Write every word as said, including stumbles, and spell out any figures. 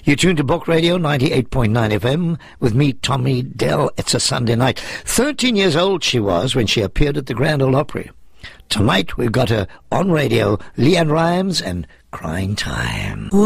You're tuned to Book Radio ninety-eight point nine F M with me, Tommy Dell. It's a Sunday night. Thirteen years old she was when she appeared at the Grand Ole Opry. Tonight we've got her on radio, Leanne Rimes and Crying Time.